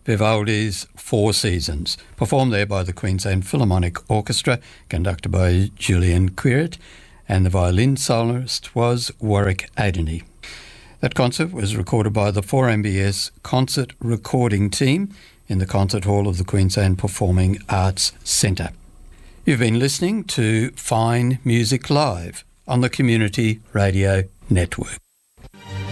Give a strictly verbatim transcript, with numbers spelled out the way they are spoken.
Vivaldi's Four Seasons, performed there by the Queensland Philharmonic Orchestra, conducted by Julian Quirret, and the violin soloist was Warwick Adeney. That concert was recorded by the four M B S Concert Recording Team in the Concert Hall of the Queensland Performing Arts Centre. You've been listening to Fine Music Live on the Community Radio Network.